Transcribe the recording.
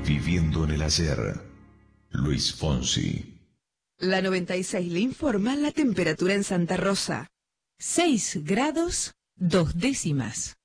Viviendo en el ayer. Luis Fonsi. La 96 le informa la temperatura en Santa Rosa. 6 grados 2 décimas.